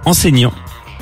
enseignant.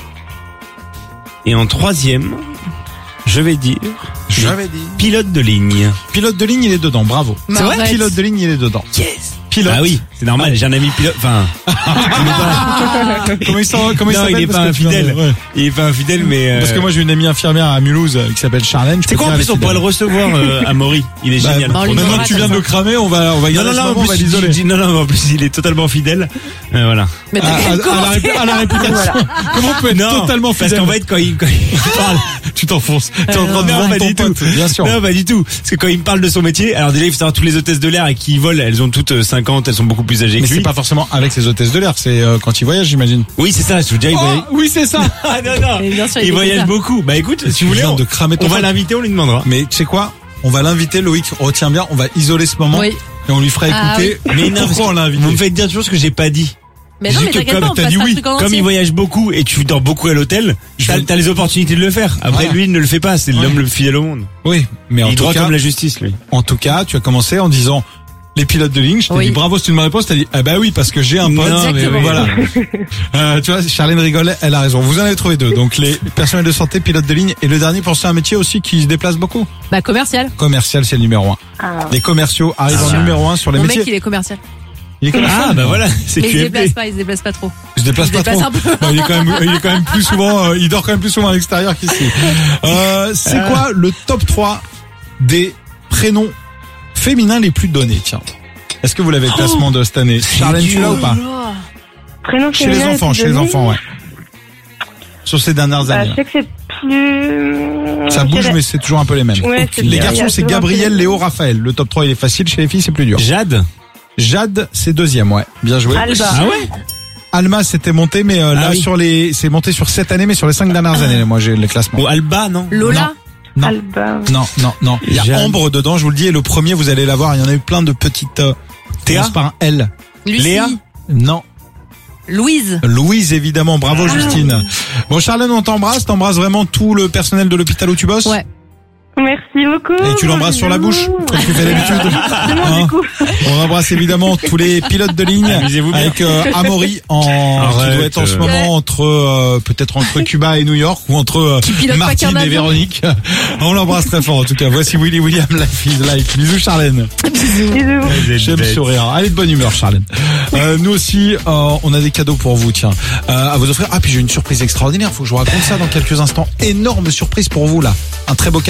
Et en troisième, je vais dire pilote de ligne. Pilote de ligne, il est dedans, bravo. C'est vrai. Pilote de ligne, il est dedans. Yes. Pilote. Ah oui, c'est normal, j'ai un ami pilote, enfin... Comment il s'appelle? Il est pas infidèle. Ouais. Il est pas infidèle, mais... Parce que moi j'ai une amie infirmière à Mulhouse qui s'appelle Charlène. C'est quoi, en plus, on pourrait le recevoir à Maury. Il est génial. Maintenant que tu viens de le cramer, on va garder ce moment, on va l'isoler. Non, en plus, il est totalement fidèle. Voilà. Mais À la réputation. Comment on peut être totalement fidèle? Parce qu'en fait, quand il parle... Tu t'enfonces. Tu es en train de vendre ton pote, bien sûr. Non, pas du tout. Parce que quand il me parle de son métier, alors déjà, il faut savoir toutes les hôtesses de l'air et qui volent, elles ont toutes 50, elles sont beaucoup plus âgées que Mais lui. c'est pas forcément avec ses hôtesses de l'air, c'est quand il voyage, j'imagine. Oui, c'est ça, je veux dire, il voyage. Oui, c'est ça. Ah, non. Et bien sûr, Il il voyage fait ça. beaucoup. Bah, écoute, si vous voulez, de cramer ton on va pote. l'inviter, on lui demandera. Mais tu sais quoi? On va l'inviter, Loïc, retiens bien, on va isoler ce moment. Oui. Et on lui fera Ah, écouter. Mais non, pourquoi on l'a invité? Vous me faites dire toujours ce que j'ai pas dit. Mais non, mais t'inquiète pas, on t'as passe dit un oui. truc en Comme entier. il voyage beaucoup et tu dors beaucoup à l'hôtel, t'as les opportunités de le faire. Après, Voilà. lui, il ne le fait pas. C'est l'homme le plus fidèle au monde. Oui, mais Il en est tout droit cas, comme la justice, lui. tu as commencé en disant les pilotes de ligne. Je t'ai Oui. dit bravo, c'est une bonne réponse. T'as dit bah oui parce que j'ai un pote. Non, mais oui. Voilà. Tu vois, Charlène rigole, elle a raison. Vous en avez trouvé deux. Donc les personnels de santé, pilotes de ligne et le dernier pour c'est un métier aussi qui se déplace beaucoup. Bah, commercial. Commercial, c'est le numéro 1. Ah. Les commerciaux arrivent en numéro 1 sur les Mon métiers. mec, il est commercial. Il est commercial. Ah, bah voilà, c'est Mais il se déplace QFP. pas, trop. Il se déplace Il se pas déplace trop. un peu. Non, il est quand même plus souvent, il dort quand même plus souvent à l'extérieur qu'ici. C'est quoi le top 3 des prénoms féminins les plus donnés, tiens? Est-ce que vous l'avez le classement de cette année? Charlène, tu l'as ou pas? Prénom Chez les féminin, enfants, plus donné. ouais. Sur ces dernières Bah, années. je sais que c'est plus... Ça bouge, mais c'est toujours un peu les mêmes. Ouais, c'est Les bien. Il y garçons, a c'est toujours un peu Gabriel, les Léo, mêmes. Raphaël. Le top 3, il est facile. Chez les filles, c'est plus dur. Jade. Jade, c'est deuxième, ouais. Bien joué. Alba. Ah ouais? Alma, c'était monté, mais là, oui. c'est monté sur cette année, mais sur les 5 dernières années. Moi, j'ai les classements. Ou Alba, non? Lola. Non. Alba. Non. Il y a Jeanne. Ambre dedans, je vous le dis, et le premier, vous allez l'avoir. Il y en a eu plein de petites, Théa? commence par un L. Lucie. Léa. Non. Louise. Louise, évidemment. Bravo, Justine. Bon, Charlène, on t'embrasse. T'embrasses vraiment tout le personnel de l'hôpital où tu bosses? Ouais. Merci beaucoup. Et tu l'embrasses sur la bouche, comme tu fais d'habitude. Forcément, Hein du coup. On embrasse évidemment tous les pilotes de ligne Amusez-vous bien. avec Amaury qui Arrête, doit être en ce moment entre peut-être entre Cuba et New York ou entre pilote pas Martine qu'un et avion. Véronique. On l'embrasse très fort en tout cas. Voici Willy William, Life is Life. Bisous Charlène. Bisous. J'aime sourire. Allez, de bonne humeur Charlène. Nous aussi on a des cadeaux pour vous tiens à vous offrir. Ah puis j'ai une surprise extraordinaire. Faut que je vous raconte ça dans quelques instants. Énorme surprise pour vous là. Un très beau cadeau.